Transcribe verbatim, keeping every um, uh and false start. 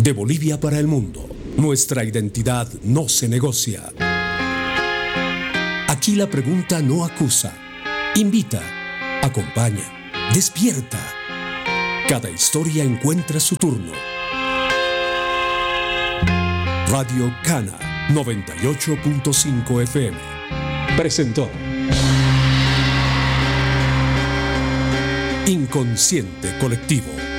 De Bolivia para el mundo, nuestra identidad no se negocia. Aquí la pregunta no acusa, invita, acompaña, despierta. Cada historia encuentra su turno. Radio Cana noventa y ocho punto cinco F M presentó Inconsciente Colectivo.